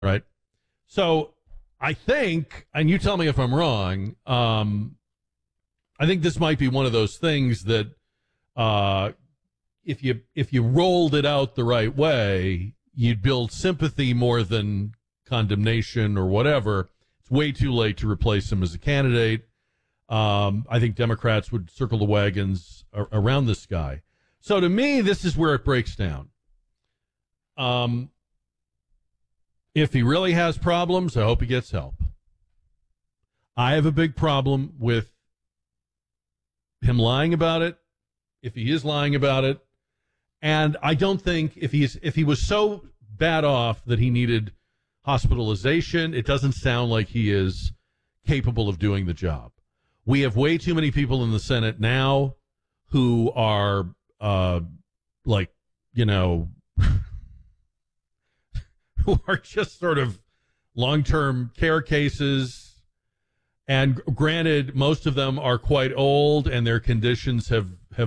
right? So I think, and you tell me if I'm wrong, I think this might be one of those things that if you rolled it out the right way, you'd build sympathy more than condemnation or whatever. It's way too late to replace him as a candidate. I think Democrats would circle the wagons around this guy. So to me, this is where it breaks down. If he really has problems, I hope he gets help. I have a big problem with him lying about it, if he is lying about it. And I don't think if he was so bad off that he needed hospitalization, it doesn't sound like he is capable of doing the job. We have way too many people in the Senate now who are who are just sort of long-term care cases. And granted, most of them are quite old and their conditions have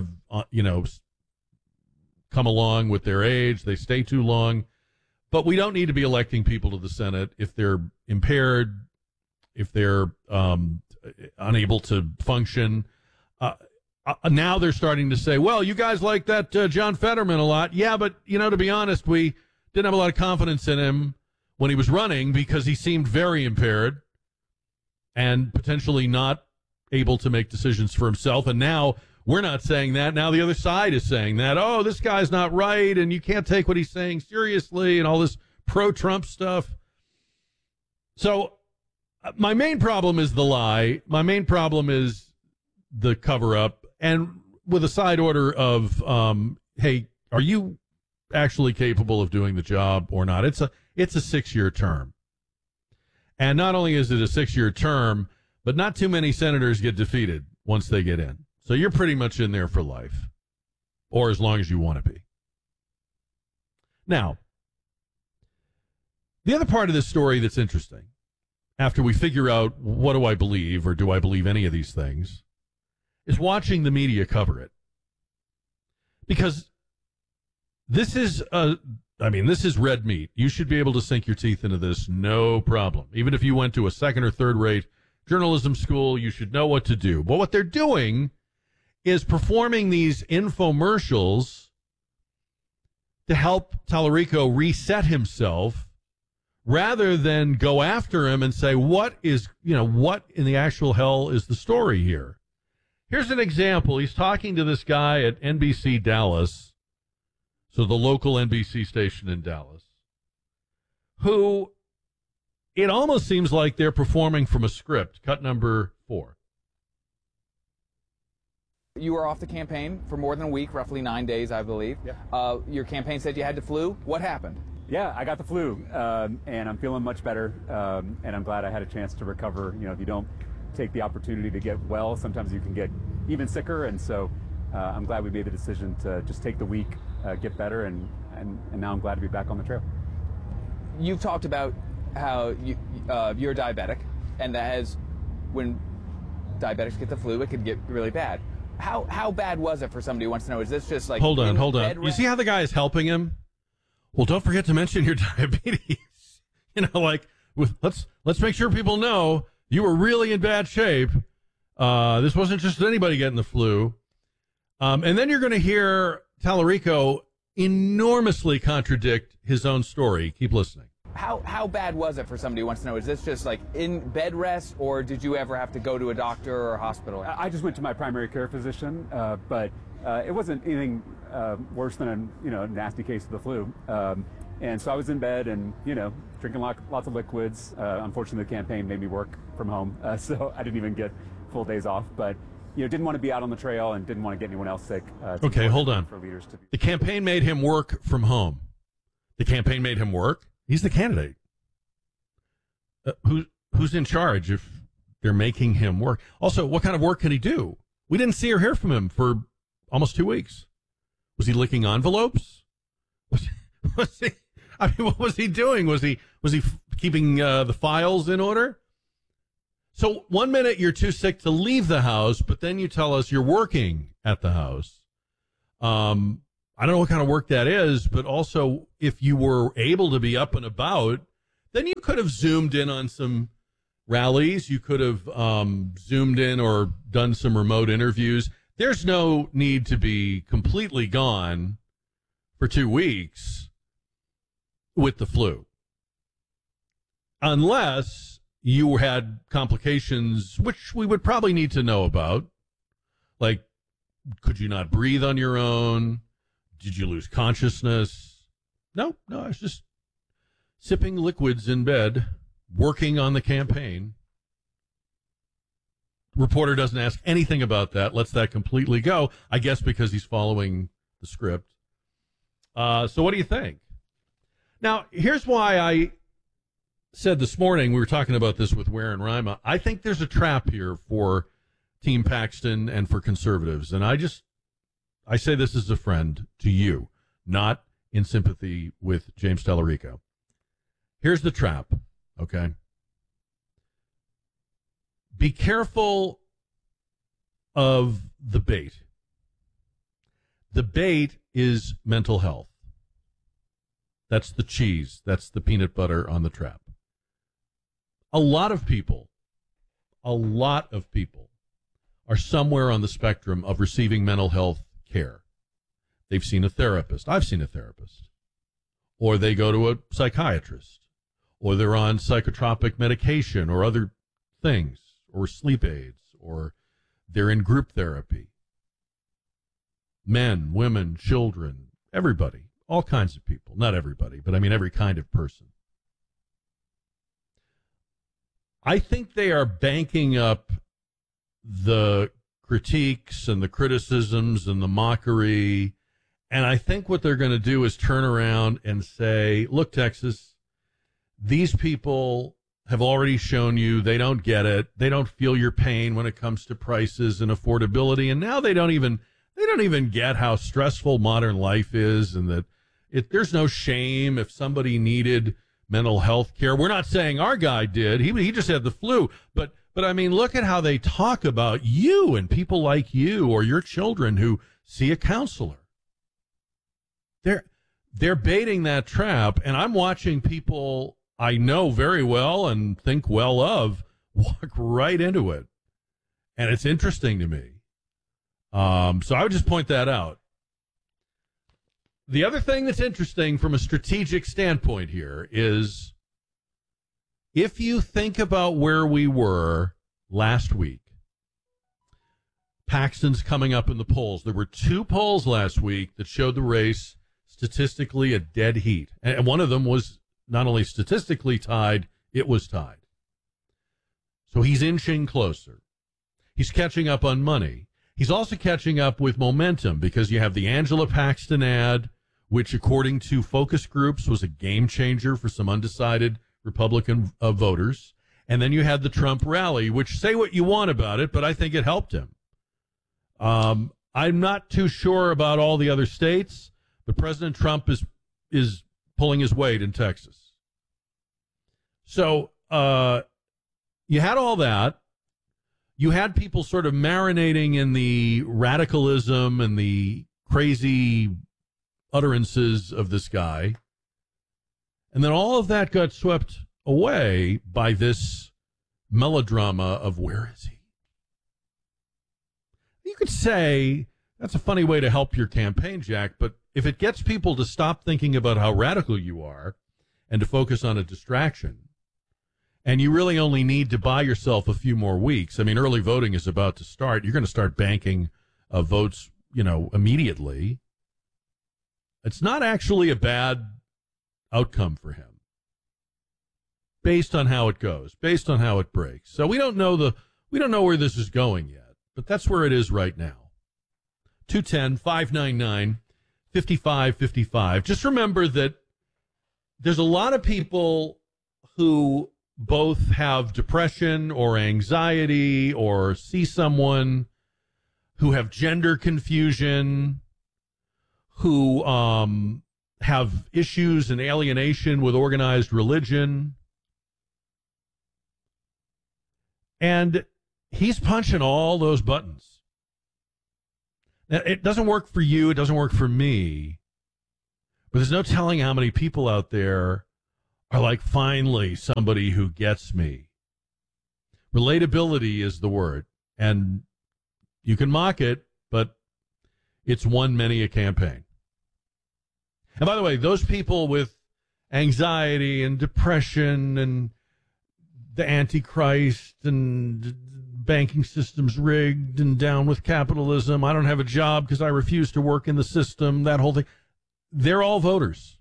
come along with their age. They stay too long. But we don't need to be electing people to the Senate if they're impaired, if they're unable to function. Now they're starting to say, well, you guys like that John Fetterman a lot. Yeah, but, to be honest, we didn't have a lot of confidence in him when he was running because he seemed very impaired and potentially not able to make decisions for himself. And now we're not saying that. Now the other side is saying that, oh, this guy's not right and you can't take what he's saying seriously and all this pro-Trump stuff. So my main problem is the lie. My main problem is the cover-up. And with a side order of, hey, are you actually capable of doing the job or not? It's a 6-year term. And not only is it a 6-year term, but not too many senators get defeated once they get in. So you're pretty much in there for life, or as long as you want to be. Now, the other part of this story that's interesting, after we figure out what do I believe or do I believe any of these things, is watching the media cover it. Because this is red meat. You should be able to sink your teeth into this, no problem. Even if you went to a second or third rate journalism school, you should know what to do. But what they're doing is performing these infomercials to help Tallarico reset himself rather than go after him and say, what in the actual hell is the story here? Here's an example. He's talking to this guy at NBC Dallas, so the local NBC station in Dallas, who it almost seems like they're performing from a script. Cut number 4. You were off the campaign for more than a week, roughly 9 days, I believe. Yeah. Your campaign said you had the flu. What happened? Yeah, I got the flu, and I'm feeling much better, and I'm glad I had a chance to recover. If you don't take the opportunity to get well, sometimes you can get even sicker, and so I'm glad we made the decision to just take the week, get better, and now I'm glad to be back on the trail. You've talked about how you're diabetic, and that as when diabetics get the flu, it could get really bad. How bad was it for somebody who wants to know? Is this just like hold on? You see how the guy is helping him? Well, don't forget to mention your diabetes. Let's make sure people know you were really in bad shape. This wasn't just anybody getting the flu. And then you're going to hear Tallarico enormously contradict his own story. Keep listening. How bad was it for somebody who wants to know? Is this just like in bed rest, or did you ever have to go to a doctor or a hospital? I just went to my primary care physician, but it wasn't anything worse than a nasty case of the flu. And so I was in bed and drinking lots of liquids. Unfortunately, the campaign made me work from home, so I didn't even get full days off. But didn't want to be out on the trail and didn't want to get anyone else sick. Okay, hold on. The campaign made him work from home. The campaign made him work? He's the candidate. Who's in charge if they're making him work? Also, what kind of work can he do? We didn't see or hear from him for almost 2 weeks. Was he licking envelopes? Was he? I mean, what was he doing? Was he keeping the files in order? So 1 minute you're too sick to leave the house, but then you tell us you're working at the house. I don't know what kind of work that is, but also if you were able to be up and about, then you could have zoomed in on some rallies. You could have zoomed in or done some remote interviews. There's no need to be completely gone for 2 weeks with the flu. Unless you had complications, which we would probably need to know about. Like, could you not breathe on your own? Did you lose consciousness? No, I was just sipping liquids in bed, working on the campaign. Reporter doesn't ask anything about that, lets that completely go, I guess because he's following the script. So what do you think? Now, here's why I said this morning, we were talking about this with Ware and Rima, I think there's a trap here for Team Paxton and for conservatives. And I say this as a friend to you, not in sympathy with James Tallarico. Here's the trap, okay? Be careful of the bait. The bait is mental health. That's the cheese. That's the peanut butter on the trap. A lot of people are somewhere on the spectrum of receiving mental health care. They've seen a therapist. I've seen a therapist. Or they go to a psychiatrist. Or they're on psychotropic medication or other things, or sleep aids, or they're in group therapy. Men, women, children, everybody, all kinds of people. Not everybody, but I mean every kind of person. I think they are banking up the critiques and the criticisms and the mockery, and I think what they're going to do is turn around and say, look, Texas, these people have already shown you they don't get it. They don't feel your pain when it comes to prices and affordability, and now they don't even get how stressful modern life is, and that there's no shame if somebody needed mental health care. We're not saying our guy did. He just had the flu. But I mean, look at how they talk about you and people like you or your children who see a counselor. They're baiting that trap, and I'm watching people I know very well and think well of walk right into it. And it's interesting to me. So I would just point that out. The other thing that's interesting from a strategic standpoint here is if you think about where we were last week, Paxton's coming up in the polls. There were 2 polls last week that showed the race statistically a dead heat. And one of them was not only statistically tied, it was tied. So he's inching closer. He's catching up on money. He's also catching up with momentum because you have the Angela Paxton ad, which, according to focus groups, was a game changer for some undecided Republican voters. And then you had the Trump rally, which, say what you want about it, but I think it helped him. I'm not too sure about all the other states, but President Trump is pulling his weight in Texas. So you had all that. You had people sort of marinating in the radicalism and the crazy utterances of this guy. And then all of that got swept away by this melodrama of where is he? You could say that's a funny way to help your campaign, Jack, but if it gets people to stop thinking about how radical you are and to focus on a distraction, and you really only need to buy yourself a few more weeks. I mean, early voting is about to start. You're going to start banking votes, immediately. It's not actually a bad outcome for him based on how it goes, based on how it breaks. So we don't know where this is going yet, but that's where it is right now. 210-599-5555. Just remember that there's a lot of people who both have depression or anxiety or see someone who have gender confusion, who have issues and alienation with organized religion. And he's punching all those buttons. Now, it doesn't work for you. It doesn't work for me. But there's no telling how many people out there are like, finally, somebody who gets me. Relatability is the word. And you can mock it, but it's won many a campaign. And by the way, those people with anxiety and depression and the Antichrist and banking system's rigged and down with capitalism, I don't have a job because I refuse to work in the system, that whole thing, they're all voters.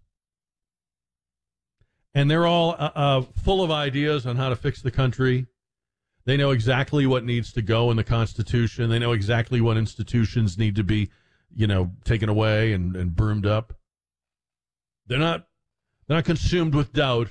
And they're all full of ideas on how to fix the country. They know exactly what needs to go in the Constitution. They know exactly what institutions need to be, taken away and broomed up. They're not consumed with doubt.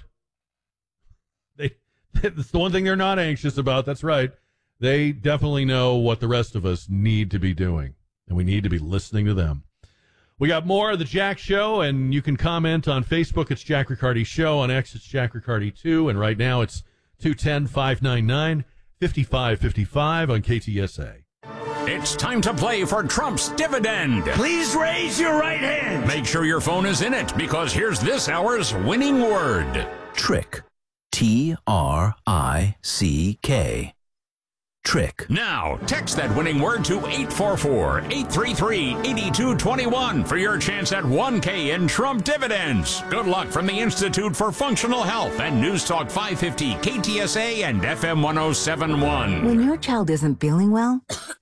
It's the one thing they're not anxious about. That's right. They definitely know what the rest of us need to be doing, and we need to be listening to them. We got more of the Jack Show, and you can comment on Facebook. It's Jack Riccardi Show. On X, it's Jack Riccardi 2. And right now, it's 210-599-5555 on KTSA. It's time to play for Trump's dividend. Please raise your right hand. Make sure your phone is in it, because here's this hour's winning word. Trick. Trick. Trick. Now, text that winning word to 844-833-8221 for your chance at $1K in Trump dividends. Good luck from the Institute for Functional Health and News Talk 550, KTSA, and FM 107.1. When your child isn't feeling well,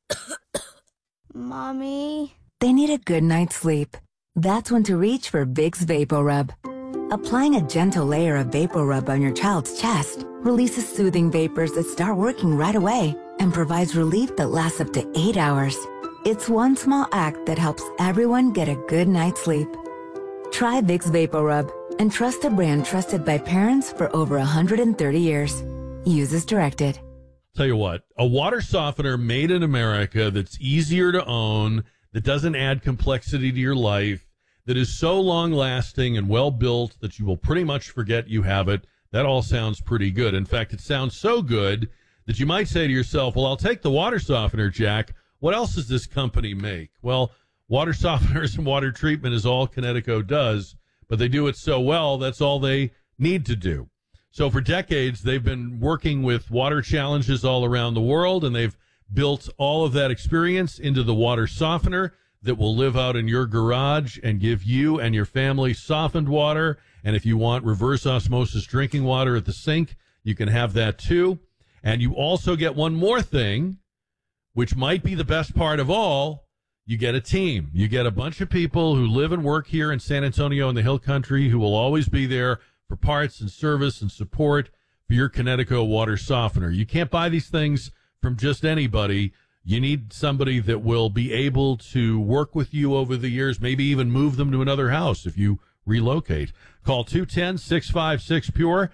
Mommy, they need a good night's sleep. That's when to reach for Vicks VapoRub. Applying a gentle layer of VapoRub on your child's chest releases soothing vapors that start working right away and provides relief that lasts up to 8 hours. It's one small act that helps everyone get a good night's sleep. Try Vicks VapoRub and trust a brand trusted by parents for over 130 years. Use as directed. Tell you what, a water softener made in America that's easier to own, that doesn't add complexity to your life, that is so long-lasting and well-built that you will pretty much forget you have it. That all sounds pretty good. In fact, it sounds so good that you might say to yourself, well, I'll take the water softener, Jack. What else does this company make? Well, water softeners and water treatment is all Kinetico does, but they do it so well, that's all they need to do. So for decades, they've been working with water challenges all around the world, and they've built all of that experience into the water softener that will live out in your garage and give you and your family softened water. And if you want reverse osmosis drinking water at the sink, you can have that too. And you also get one more thing, which might be the best part of all. You get a team. You get a bunch of people who live and work here in San Antonio in the Hill Country who will always be there for parts and service and support for your Kinetico water softener. You can't buy these things from just anybody. You need somebody that will be able to work with you over the years, maybe even move them to another house if you relocate. Call 210-656-PURE,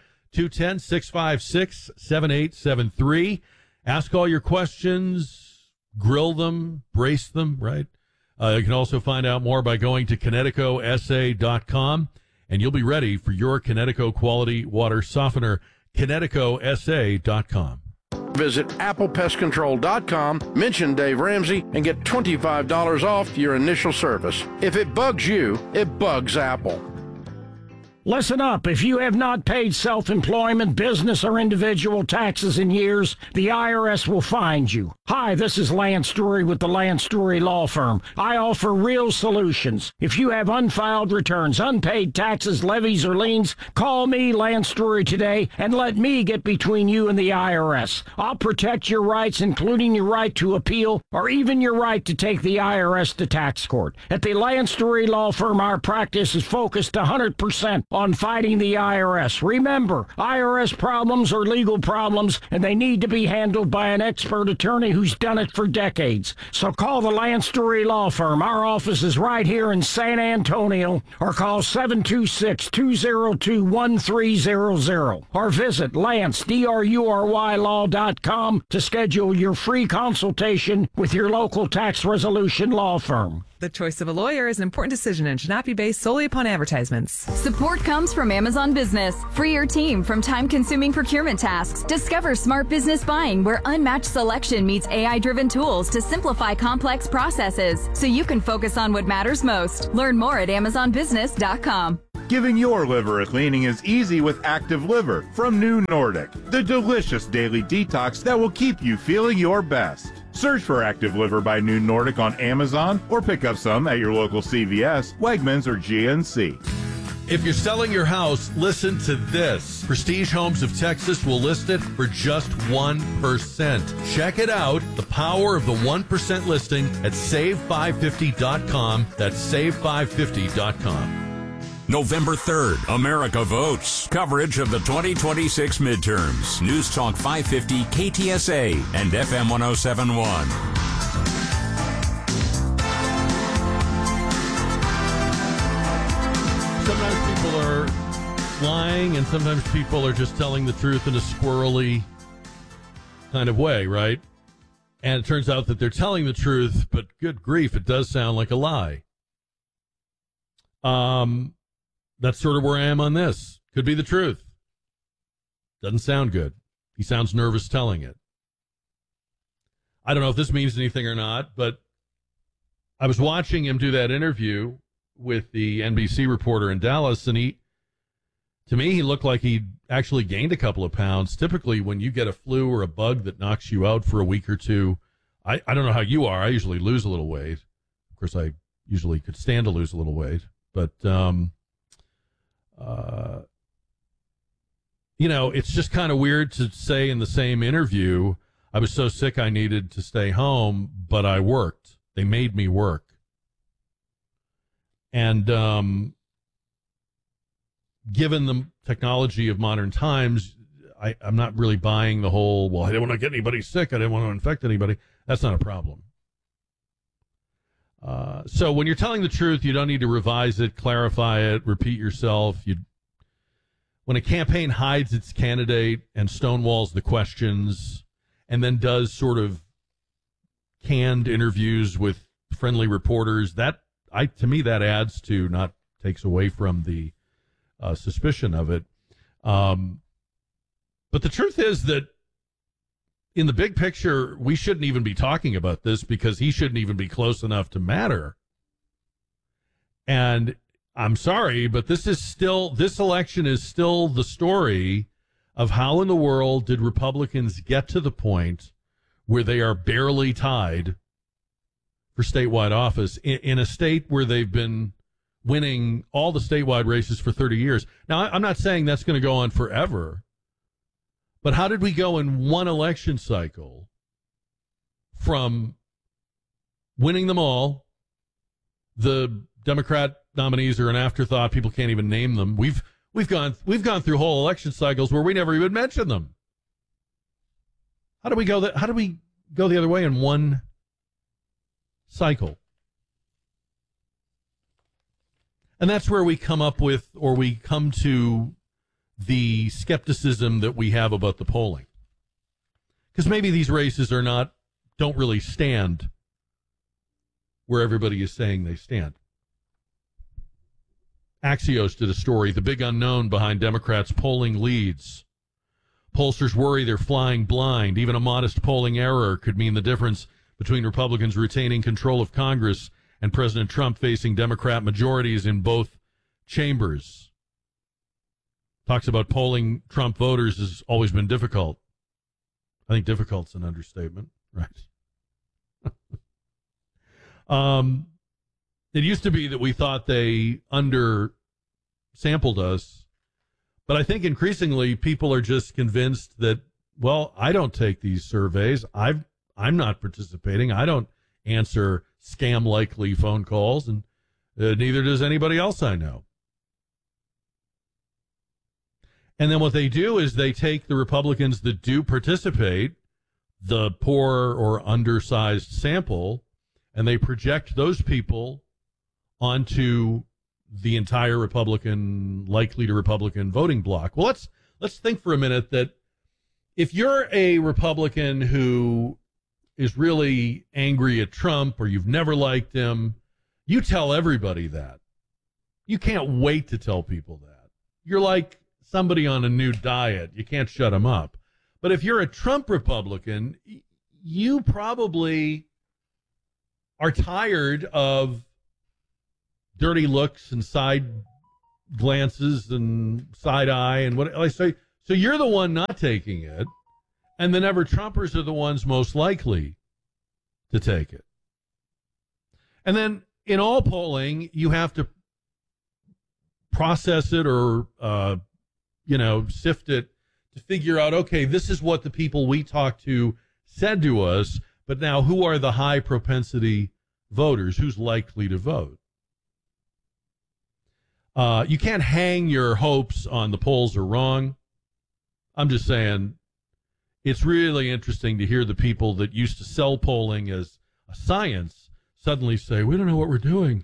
210-656-7873. Ask all your questions, grill them, brace them, right? You can also find out more by going to KineticoSA.com, and you'll be ready for your Kinetico quality water softener, KineticoSA.com. Visit ApplePestControl.com, mention Dave Ramsey, and get $25 off your initial service. If it bugs you, it bugs Apple. Listen up. If you have not paid self-employment, business, or individual taxes in years, the IRS will find you. Hi, this is Lance Story with the Lance Story Law Firm. I offer real solutions. If you have unfiled returns, unpaid taxes, levies, or liens, call me, Lance Story, today, and let me get between you and the IRS. I'll protect your rights, including your right to appeal, or even your right to take the IRS to tax court. At the Lance Story Law Firm, our practice is focused 100% on fighting the IRS. Remember, IRS problems are legal problems, and they need to be handled by an expert attorney who's done it for decades. So call the Lance Story Law Firm. Our office is right here in San Antonio, or call 726-202-1300, or visit LanceDruryLaw.com to schedule your free consultation with your local tax resolution law firm. The choice of a lawyer is an important decision and should not be based solely upon advertisements. Support comes from Amazon Business. Free your team from time-consuming procurement tasks. Discover smart business buying where unmatched selection meets AI-driven tools to simplify complex processes so you can focus on what matters most. Learn more at AmazonBusiness.com. Giving your liver a cleaning is easy with Active Liver from New Nordic, the delicious daily detox that will keep you feeling your best. Search for Active Liver by New Nordic on Amazon or pick up some at your local CVS, Wegmans, or GNC. If you're selling your house, listen to this. Prestige Homes of Texas will list it for just 1%. Check it out. The power of the 1% listing at save550.com. That's save550.com. November 3rd, America votes. Coverage of the 2026 midterms. News Talk 550, KTSA, and FM 1071. Sometimes people are lying, and sometimes people are just telling the truth in a squirrely kind of way, right? And it turns out that they're telling the truth, but good grief, it does sound like a lie. That's sort of where I am on this. Could be the truth. Doesn't sound good. He sounds nervous telling it. I don't know if this means anything or not, but I was watching him do that interview with the NBC reporter in Dallas, and to me, he looked like he actually gained a couple of pounds. Typically, when you get a flu or a bug that knocks you out for a week or two, I don't know how you are. I usually lose a little weight. Of course, I usually could stand to lose a little weight, but it's just kind of weird to say in the same interview, I was so sick I needed to stay home, but I worked. They made me work. And given the technology of modern times, I'm not really buying the whole, well, I didn't want to get anybody sick. I didn't want to infect anybody. That's not a problem. So when you're telling the truth, you don't need to revise it, clarify it, repeat yourself. When a campaign hides its candidate and stonewalls the questions and then does sort of canned interviews with friendly reporters, to me, that adds to, not takes away from the suspicion of it. But the truth is that in the big picture, we shouldn't even be talking about this because he shouldn't even be close enough to matter. And I'm sorry, but this election is still the story of how in the world did Republicans get to the point where they are barely tied for statewide office in a state where they've been winning all the statewide races for 30 years. Now, I'm not saying that's going to go on forever, but how did we go in one election cycle from winning them all? The Democrat nominees are an afterthought. People can't even name them. We've gone through whole election cycles where we never even mentioned them. How do we go the other way in one cycle? And that's where we come to the skepticism that we have about the polling. Because maybe these races don't really stand where everybody is saying they stand. Axios did a story, The Big Unknown Behind Democrats' Polling Leads. Pollsters worry they're flying blind. Even a modest polling error could mean the difference between Republicans retaining control of Congress and President Trump facing Democrat majorities in both chambers. Talks about polling Trump voters has always been difficult. I think difficult's an understatement, right? It used to be that we thought they undersampled us, but I think increasingly people are just convinced that, well, I don't take these surveys. I'm not participating. I don't answer scam-likely phone calls, and neither does anybody else I know. And then what they do is they take the Republicans that do participate, the poor or undersized sample, and they project those people onto the entire likely to Republican voting bloc. Well, let's think for a minute that if you're a Republican who is really angry at Trump or you've never liked him, you tell everybody that. You can't wait to tell people that. You're like somebody on a new diet. You can't shut them up. But if you're a Trump Republican, you probably are tired of dirty looks and side glances and side eye and what I say. So you're the one not taking it, and the Never Trumpers are the ones most likely to take it. And then in all polling, you have to process it or, sift it to figure out, okay, this is what the people we talked to said to us, but now who are the high propensity voters? Who's likely to vote? You can't hang your hopes on the polls are wrong. I'm just saying it's really interesting to hear the people that used to sell polling as a science suddenly say, we don't know what we're doing.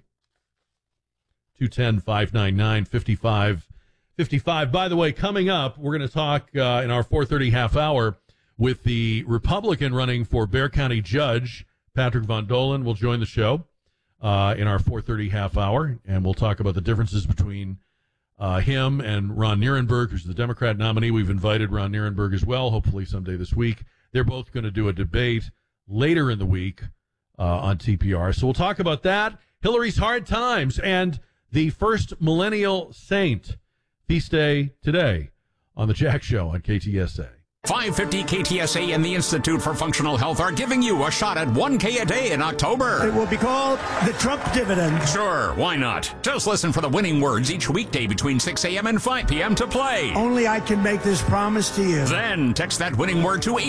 210-599-5555. By the way, coming up, we're going to talk in our 4:30 half hour with the Republican running for Bexar County judge, Patrick Von Dolan, will join the show in our 4:30 half hour, and we'll talk about the differences between him and Ron Nirenberg, who's the Democrat nominee. We've invited Ron Nirenberg as well, hopefully someday this week. They're both going to do a debate later in the week on TPR. So we'll talk about that, Hillary's hard times, and the first millennial saint. Feast day today on The Jack Show on KTSA. 550 KTSA and the Institute for Functional Health are giving you a shot at $1K a day in October. It will be called the Trump Dividend. Sure, why not? Just listen for the winning words each weekday between 6 a.m. and 5 p.m. to play. Only I can make this promise to you. Then text that winning word to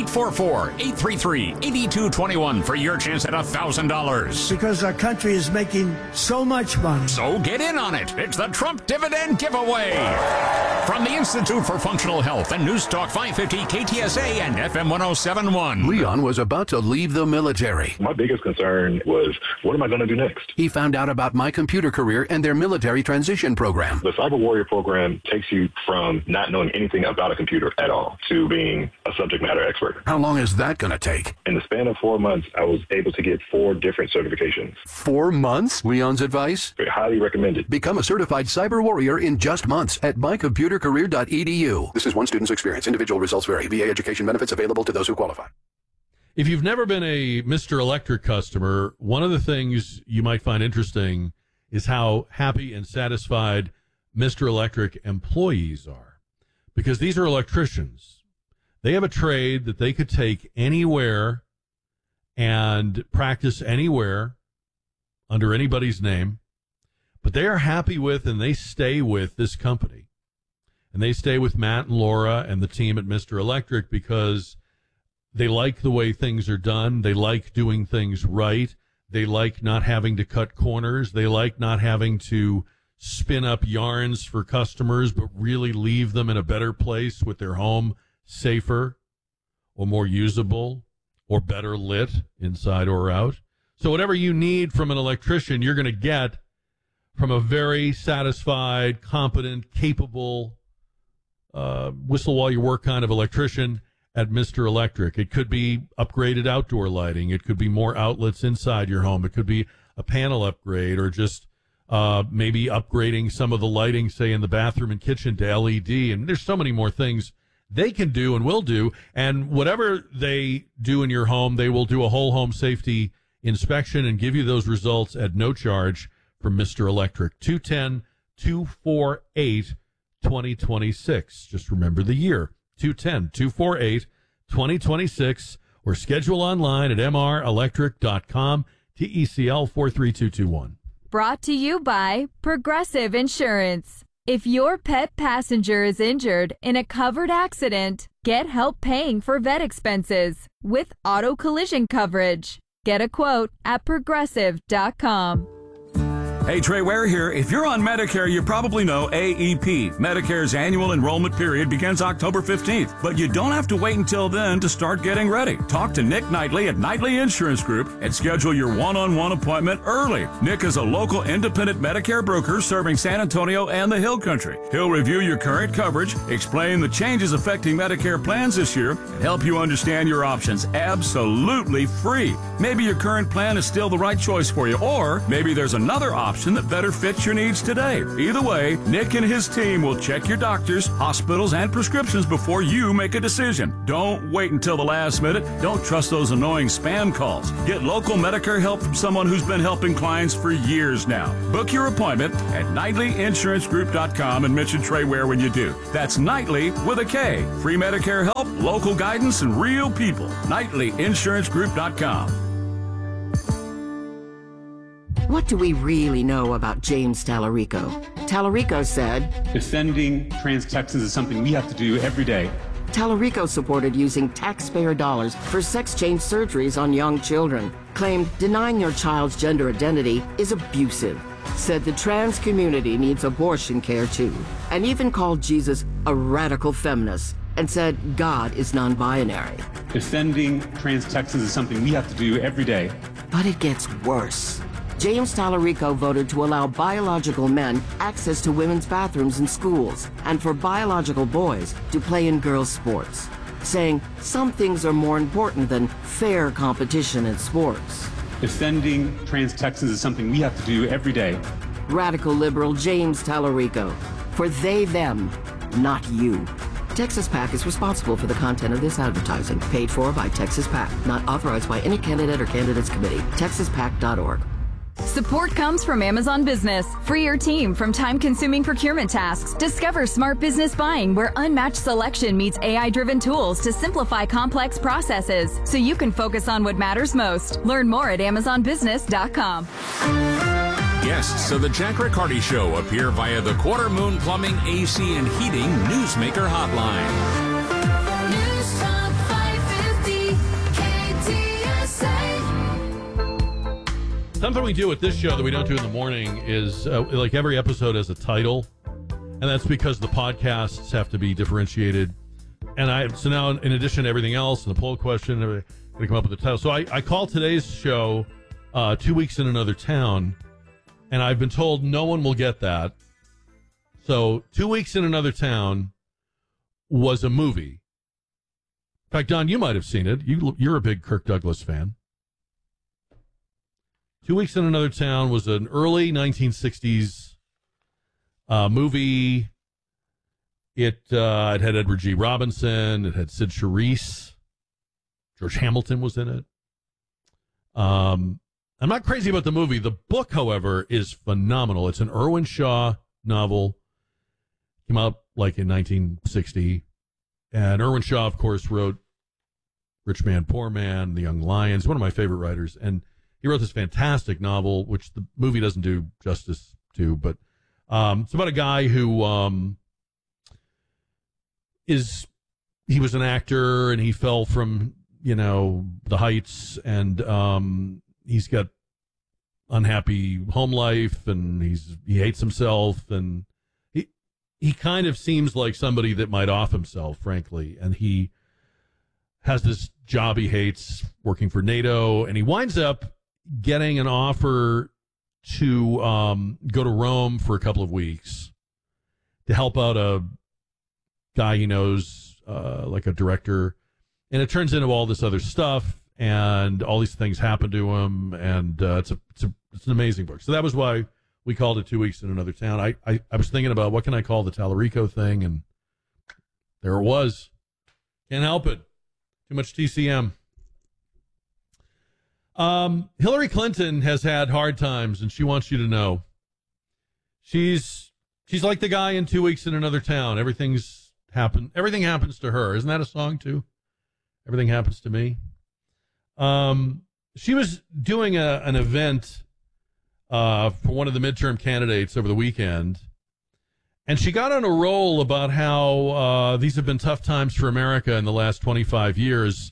844-833-8221 for your chance at $1,000. Because our country is making so much money. So get in on it. It's the Trump Dividend Giveaway. From the Institute for Functional Health and News Talk 550 KTSA and FM 107.1. Leon was about to leave the military. My biggest concern was, what am I going to do next? He found out about My Computer Career and their military transition program. The Cyber Warrior program takes you from not knowing anything about a computer at all to being a subject matter expert. How long is that going to take? In the span of 4 months, I was able to get 4 different certifications. 4 months? Leon's advice? Highly recommended. Become a certified cyber warrior in just months at mycomputercareer.edu. This is one student's experience. Individual results vary. VA education benefits available to those who qualify. If you've never been a Mr. Electric customer, one of the things you might find interesting is how happy and satisfied Mr. Electric employees are. Because these are electricians. They have a trade that they could take anywhere and practice anywhere under anybody's name. But they are happy with and they stay with this company. And they stay with Matt and Laura and the team at Mr. Electric because they like the way things are done. They like doing things right. They like not having to cut corners. They like not having to spin up yarns for customers, but really leave them in a better place with their home safer or more usable or better lit inside or out. So whatever you need from an electrician, you're going to get from a very satisfied, competent, capable whistle while you work kind of electrician at Mr. Electric. It could be upgraded outdoor lighting. It could be more outlets inside your home. It could be a panel upgrade or just maybe upgrading some of the lighting, say, in the bathroom and kitchen to LED. And there's so many more things they can do and will do. And whatever they do in your home, they will do a whole home safety inspection and give you those results at no charge from Mr. Electric. 210-248-2026. Just remember the year. 210-248-2026 or schedule online at mrelectric.com. TECL 43221. Brought to you by Progressive Insurance. If your pet passenger is injured in a covered accident, get help paying for vet expenses with auto collision coverage. Get a quote at progressive.com. Hey, Trey Ware here. If you're on Medicare, you probably know AEP. Medicare's annual enrollment period begins October 15th, but you don't have to wait until then to start getting ready. Talk to Nick Knightley at Knightley Insurance Group and schedule your one-on-one appointment early. Nick is a local independent Medicare broker serving San Antonio and the Hill Country. He'll review your current coverage, explain the changes affecting Medicare plans this year, and help you understand your options absolutely free. Maybe your current plan is still the right choice for you, or maybe there's another option option that better fits your needs today. Either way, Nick and his team will check your doctors, hospitals, and prescriptions before you make a decision. Don't wait until the last minute. Don't trust those annoying spam calls. Get local Medicare help from someone who's been helping clients for years now. Book your appointment at KnightlyInsuranceGroup.com and mention Trey Ware when you do. That's Knightly with a K. Free Medicare help, local guidance, and real people. KnightlyInsuranceGroup.com. What do we really know about James Tallarico? Tallarico said, Defending trans Texans is something we have to do every day. Tallarico supported using taxpayer dollars for sex change surgeries on young children, claimed denying your child's gender identity is abusive, said the trans community needs abortion care too, and even called Jesus a radical feminist, and said God is non-binary. Defending trans Texans is something we have to do every day. But it gets worse. James Tallarico voted to allow biological men access to women's bathrooms in schools and for biological boys to play in girls' sports, saying some things are more important than fair competition in sports. Defending trans Texans is something we have to do every day. Radical liberal James Tallarico. For they, them, not you. Texas PAC is responsible for the content of this advertising, paid for by Texas PAC, not authorized by any candidate or candidates committee. TexasPAC.org. Support comes from Amazon Business. Free your team from time-consuming procurement tasks. Discover smart business buying where unmatched selection meets AI-driven tools to simplify complex processes so you can focus on what matters most. Learn more at AmazonBusiness.com. Guests of the Jack Riccardi Show appear via the Quarter Moon Plumbing, AC, and Heating Newsmaker Hotline. News Talk 550 KTSA. Something we do with this show that we don't do in the morning is like every episode has a title, and that's because the podcasts have to be differentiated. And so now, in addition to everything else, and the poll question, I'm going to come up with a title. So I call today's show 2 Weeks in Another Town, and I've been told no one will get that. So 2 Weeks in Another Town was a movie. In fact, Don, you might have seen it. You're a big Kirk Douglas fan. 2 Weeks in Another Town was an early 1960s movie. It had Edward G. Robinson. It had Sid Charisse. George Hamilton was in it. I'm not crazy about the movie. The book, however, is phenomenal. It's an Irwin Shaw novel. Came out like in 1960. And Irwin Shaw, of course, wrote Rich Man, Poor Man, The Young Lions. One of my favorite writers. And he wrote this fantastic novel, which the movie doesn't do justice to. But it's about a guy who he was an actor and he fell from, the heights, and he's got unhappy home life, and he hates himself, and he kind of seems like somebody that might off himself, frankly, and he has this job he hates working for NATO, and he winds up getting an offer to go to Rome for a couple of weeks to help out a guy he knows, like a director, and it turns into all this other stuff, and all these things happen to him, and it's an amazing book. So that was why we called it 2 Weeks in Another Town. I was thinking about what can I call the Tallarico thing, and there it was. Can't help it. Too much TCM. Hillary Clinton has had hard times, and she wants you to know. She's like the guy in 2 Weeks in Another Town. Everything happens to her. Isn't that a song too? Everything happens to me. She was doing an event for one of the midterm candidates over the weekend, and she got on a roll about how these have been tough times for America in the last 25 years.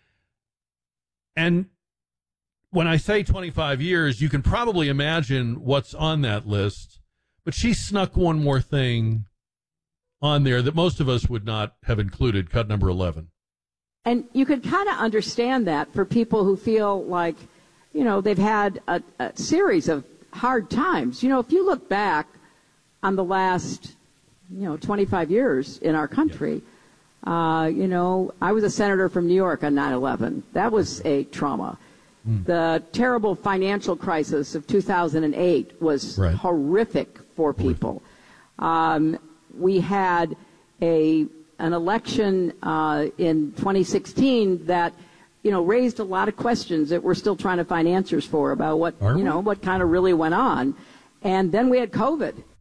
And when I say 25 years, you can probably imagine what's on that list. But she snuck one more thing on there that most of us would not have included, cut number 11. And you could kind of understand that for people who feel like, they've had a series of hard times. If you look back on the last, 25 years in our country, I was a senator from New York on 9/11. That was a trauma. The terrible financial crisis of 2008 was horrific for people. We had an election in 2016 that, raised a lot of questions that we're still trying to find answers for about what kind of really went on. And then we had COVID.